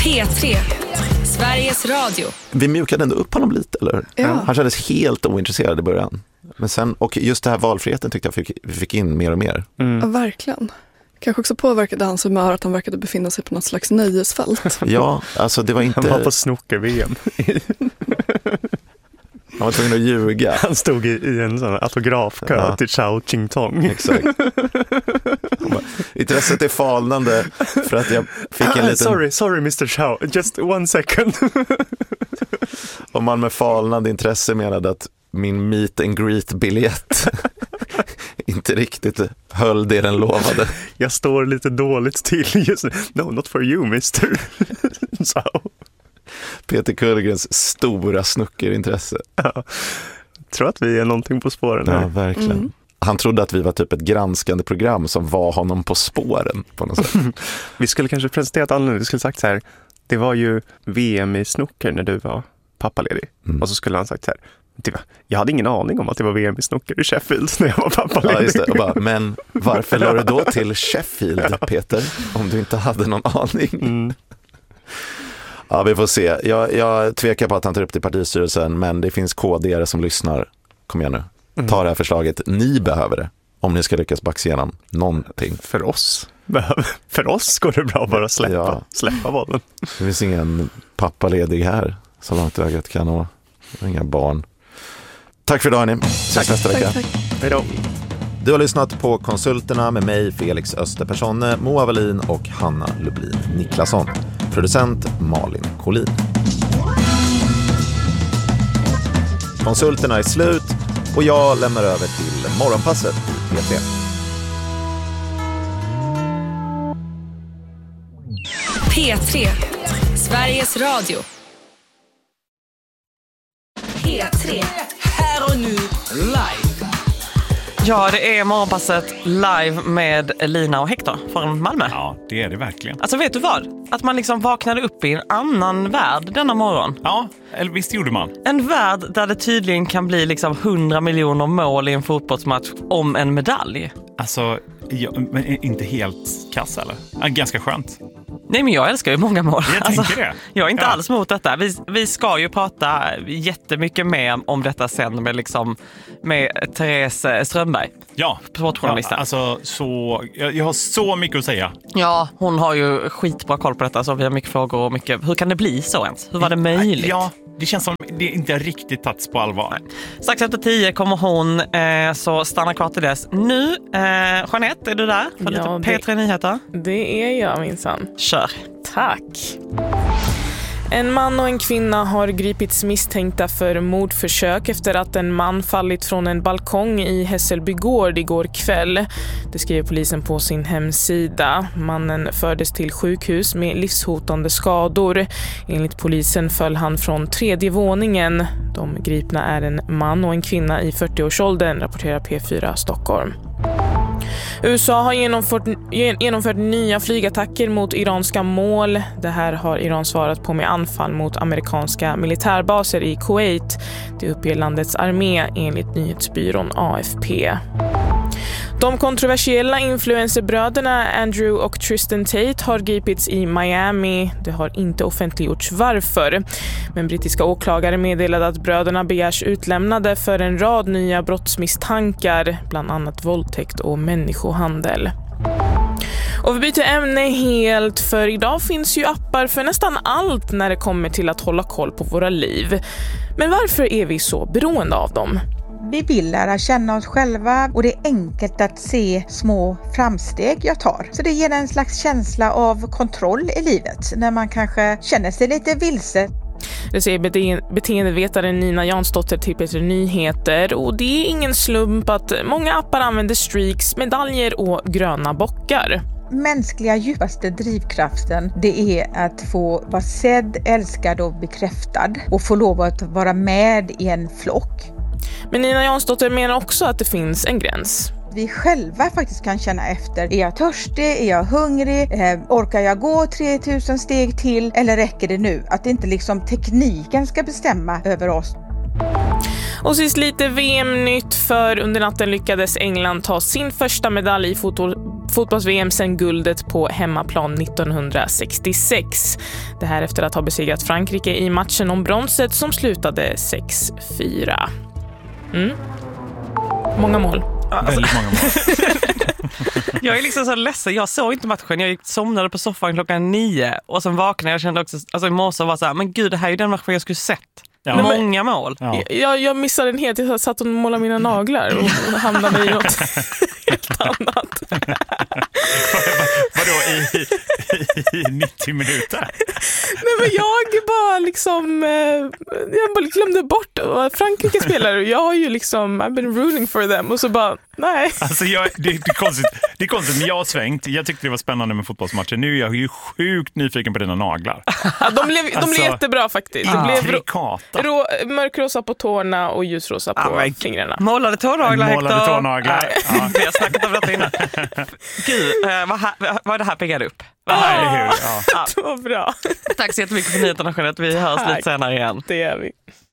P3, Sveriges Radio. Vi mjukade ändå upp honom lite, eller? Ja. Han kändes helt ointresserad i början. Men sen, och just det här valfriheten tyckte jag vi fick in mer och mer. Ja, verkligen. Kanske också påverkade hans humör att han verkade befinna sig på något slags nöjesfält. Ja, alltså det var inte... Han var på snooker-VM. Han var tvungen att ljuga. Han stod i en sån autografkö till Chao Ching Tong. Exakt. Intresset är falnande för att jag fick en liten... Sorry Mr. Chao, just 1 second. Om man med falnande intresse menade att min meet and greet-biljett inte riktigt höll det den lovade. Jag står lite dåligt till just nu. No, not for you, Mr. Chao. Peter Kullgrens stora snuckerintresse. Ja. Jag tror att vi är någonting på spåren här. Ja, verkligen. Han trodde att vi var typ ett granskande program som var honom på spåren på något sätt. Vi skulle kanske presenterat annorlunda. Vi skulle sagt så här: det var ju VM i snooker när du var pappaledig. Och så skulle han sagt så här: jag hade ingen aning om att det var VM i snooker i Sheffield när jag var pappaledig. Ja, just det. Och bara, men varför la du då till Sheffield, Peter, om du inte hade någon aning? Ja, vi får se. Jag tvekar på att han tar upp till partistyrelsen, men det finns KD-are som lyssnar. Kom igen nu. Ta det här förslaget. Ni behöver det om ni ska lyckas backa igenom någonting. För oss går det bra att bara släppa bollen. Det finns ingen pappaledig här så långt ögat kan nå. Inga barn. Tack för idag, hörni. Ses nästa vecka. Tack. Hej då. Du har lyssnat på Konsulterna med mig, Felix Österpersonne, Moa Wallin och Hanna Lublin Niklasson. Producent Malin Collin. Konsulterna är slut och jag lämnar över till morgonpasset i P3. P3, Sveriges Radio. P3. Här och nu, live. Ja, det är morgonpasset live med Lina och Hector från Malmö. Ja, det är det verkligen. Alltså vet du vad? Att man liksom vaknade upp i en annan värld denna morgon. Ja, eller visst gjorde man. En värld där det tydligen kan bli liksom 100 miljoner mål i en fotbollsmatch om en medalj. Alltså, men inte helt kass eller? Ja, ganska skönt. Nej, men jag älskar ju många mål. Jag tänker det. Jag är inte alls mot detta. Vi ska ju prata jättemycket mer om detta sen med Therese Strömberg. Ja, sportjournalisten. Alltså, jag har så mycket att säga. Ja, hon har ju skitbra koll på detta, så vi har mycket frågor och mycket. Hur kan det bli så ens? Hur var det möjligt? Ja, det känns som det inte riktigt tagits på allvar. Nej. Strax efter 10 kommer hon, så stanna kvar till dess. Nu, Jeanette, är du där? För lite P3-nyheter? Det är jag, minsann. Kör. Tack. En man och en kvinna har gripits misstänkta för mordförsök efter att en man fallit från en balkong i Hässelby gård igår kväll. Det skriver polisen på sin hemsida. Mannen fördes till sjukhus med livshotande skador. Enligt polisen föll han från 3:e våningen. De gripna är en man och en kvinna i 40-årsåldern, rapporterar P4 Stockholm. USA har genomfört nya flygattacker mot iranska mål. Det här har Iran svarat på med anfall mot amerikanska militärbaser i Kuwait. Det uppger landets armé enligt nyhetsbyrån AFP. De kontroversiella influencerbröderna Andrew och Tristan Tate har gripits i Miami. Det har inte offentliggjorts varför. Men brittiska åklagare meddelade att bröderna begärs utlämnade för en rad nya brottsmisstankar, bland annat våldtäkt och människohandel. Och vi byter ämne helt, för idag finns ju appar för nästan allt när det kommer till att hålla koll på våra liv. Men varför är vi så beroende av dem? Vi vill lära känna oss själva och det är enkelt att se små framsteg jag tar. Så det ger en slags känsla av kontroll i livet när man kanske känner sig lite vilse. Det säger beteendevetaren Nina Jansdotter till P3 Nyheter, och det är ingen slump att många appar använder streaks, medaljer och gröna bockar. Mänskliga djupaste drivkraften, det är att få vara sedd, älskad och bekräftad och få lov att vara med i en flock. Men Nina Jansdotter menar också att det finns en gräns. Vi själva faktiskt kan känna efter. Är jag törstig? Är jag hungrig? Orkar jag gå 3000 steg till? Eller räcker det nu? Att inte liksom tekniken ska bestämma över oss. Och sist lite VM-nytt, för under natten lyckades England ta sin första medalj i fotbolls-VM sedan guldet på hemmaplan 1966. Det här efter att ha besegrat Frankrike i matchen om bronset som slutade 6-4. Många mål. Väldigt många mål. Jag är liksom så ledsen. Jag såg inte matchen. Jag somnade på soffan 9:00 och sen vaknade jag och kände också, alltså i morse var så här, men gud, det här är ju den matchen jag skulle sett. Ja. Många mål. Ja. Jag missade en helt. Jag satt och målade mina naglar och hamnade i något helt annat. Vadå, i 90 minuter? Nej, men jag bara liksom jag bara glömde bort vad Frankrike spelar. Jag har ju liksom I've been rooting for them och så bara nej. Alltså det är konstigt, men jag har svängt. Jag tyckte det var spännande med fotbollsmatchen. Nu är jag ju sjukt nyfiken på dina naglar. Ja, de blev jättebra faktiskt. Det blev mörkrosa på tårna och ljusrosa på fingrarna. Målade tårnaglar, Hector. Målade tårnaglar. Ja. Vi har snackat om detta innan. Gud, vad det här peggar upp. Ja. Det var bra. Tack så jättemycket för nyheterna, Jeanette. Vi hörs lite senare igen. Det gör vi.